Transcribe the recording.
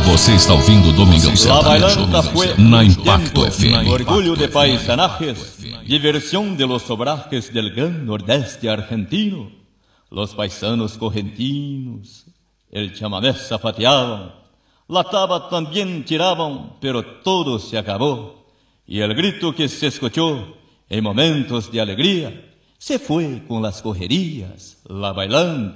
Você está ouvindo Domingão La bailanta fue na un Impacto tiempo, FM. orgullo de paisanajes, diversión de los obrajes del gran nordeste argentino. Los paisanos correntinos, el chamamé zapateaban, la taba también tiraban, pero todo se acabó. Y el grito que se escuchó en momentos de alegría se fue con las correrías, la bailanta.